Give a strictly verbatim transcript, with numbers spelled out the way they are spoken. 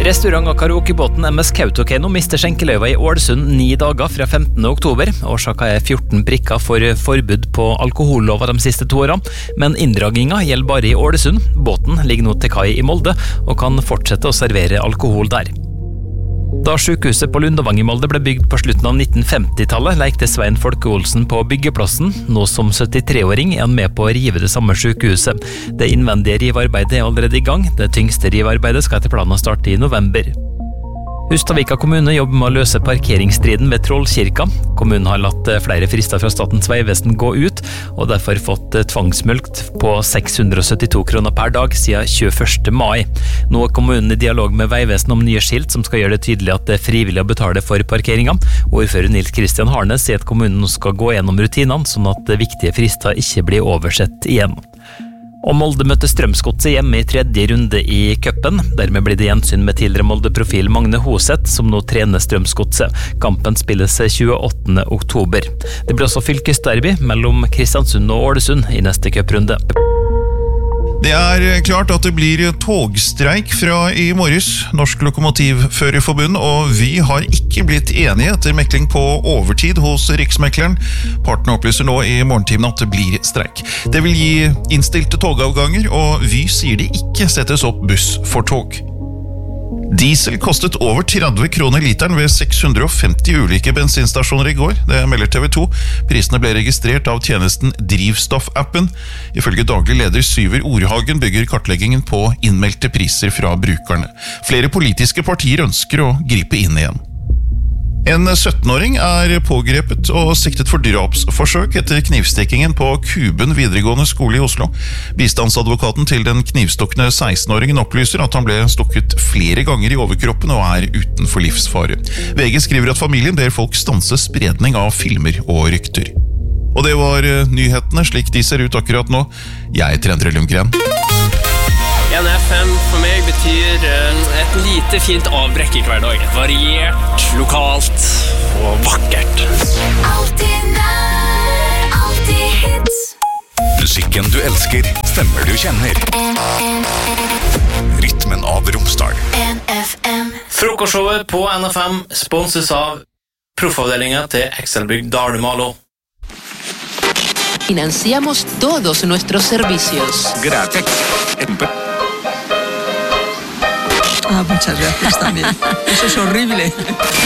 Restaurant- og karaokebåten M S Kautokeino mister skjenkeløyva i Ålesund ni dager fra femtende oktober. Årsaka er fjorten prikker for forbud på alkohollova de siste to årene, men inndraginga gjelder bare i Ålesund. Båten ligger nå til kai i Molde, og kan fortsette å servere alkohol der. Da sykehuset på Lundavang i Molde ble bygd på slutten av nitten femti-tallet, lekte Svein Folke Olsen på byggeplassen. Nå som syttitre-åring er han med på å rive det samme sykehuset. Det innvendige rivearbeidet er allerede i gang. Det tyngste rivearbeidet skal etter planen starte i november. Hustadvika kommune jobber med å løse parkeringsstriden ved Trollkirka. Kommunen har latt flere frister fra Statens vegvesen gå ut, og derfor fått tvangsmulkt på seks hundre og syttito kroner per dag siden tjueførste mai. Nå er kommunen i dialog med vegvesen om nye skilt som skal gjøre det tydelig at det er frivillig å betale for parkeringa. Ordfører Nils Kristian Harnes sier at kommunen nå skal gå gjennom rutinene, sånn at viktige frister ikke blir oversett igjen. Og Molde møtte Strømsgodset hjemme i tredje runde i cupen. Dermed blir det gjensyn med tidligere Molde-profil Magne Hoseth, som nå trener Strømsgodset. Kampen spilles tjueåttende oktober. Det blir også fylkesderby mellom Kristiansund og Ålesund i neste cuprunde. Det er klart at det blir togstreik fra i morges, Norsk Lokomotivførerforbund, og vi har ikke blitt enige etter mekling på overtid hos Riksmekleren. Partene opplyser nå i morgentimen at det blir streik. Det vil gi innstilte togavganger, og Vy sier det ikke settes opp buss for tog. Diesel kostet over tretti kroner literen ved seks hundre og femti ulike bensinstasjoner i går. Det melder T V to. Prisene ble registrert av tjenesten Drivstoff-appen. Ifølge daglig leder Syver Orhagen bygger kartleggingen på innmeldte priser fra brukerne. Flere politiske partier ønsker å gripe inn igjen. En syttenåring er pågrepet og siktet for drapsforsøk etter knivstikkingen på Kuben videregående skole i Oslo. Bistandsadvokaten til den knivstokkende sekstenåringen opplyser at han ble stukket flere ganger i overkroppen og er utenfor livsfare. V G skriver at familien ber folk stanse spredning av filmer og rykter. Og det var nyhetene slik de ser ut akkurat nå. Jeg heter Endre Lundgren. En F M for meg betyr et lite fint avbrekk i hverdagen. Variert, lokalt og vakkert. Alltid nær, alltid hits. Musikken du elsker, stemmer du kjenner. Rytmen av Romsdal. N F M. Frokostshowet på N F M sponses av proffavdelingen til Excelbygg Dalmalo. Financiamos todos nuestros servicios. Gratis. Ah, muchas gracias también. Eso es horrible.